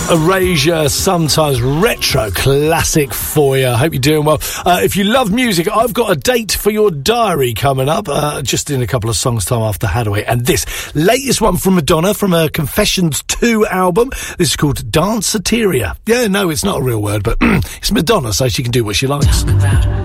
Erasure, sometimes retro classic for you. I hope you're doing well. If you love music, I've got a date for your diary coming up just in a couple of songs' time after Hathaway. And this latest one from Madonna from her Confessions 2 album. This is called Danceteria. Yeah, no, it's not a real word, but it's Madonna, so she can do what she likes.